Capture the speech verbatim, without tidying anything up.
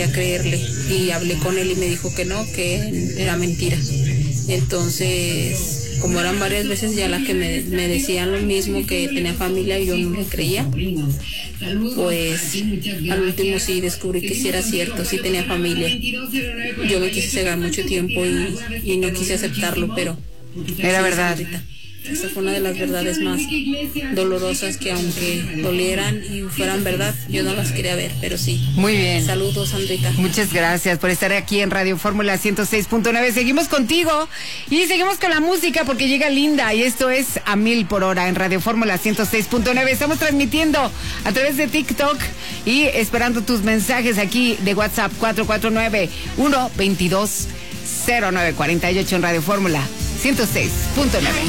a creerle, y hablé con él y me dijo que no, que era mentira. Entonces, como eran varias veces ya las que me, me decían lo mismo, que tenía familia y yo no le creía, pues al último sí descubrí que sí era cierto, sí tenía familia. Yo me quise cegar mucho tiempo y, y no quise aceptarlo, pero era sí, verdad. Sandrita. Esa fue una de las verdades más dolorosas, que aunque dolieran y fueran verdad, yo no las quería ver, pero sí. Muy bien. Saludos, Sandrita. Muchas gracias por estar aquí en Radio Fórmula ciento seis punto nueve. Seguimos contigo y seguimos con la música porque llega Linda y esto es A Mil por Hora en Radio Fórmula ciento seis punto nueve. Estamos transmitiendo a través de TikTok y esperando tus mensajes aquí de WhatsApp cuatro cuatro nueve, uno dos dos, cero nueve cuatro ocho en Radio Fórmula ciento seis punto nueve.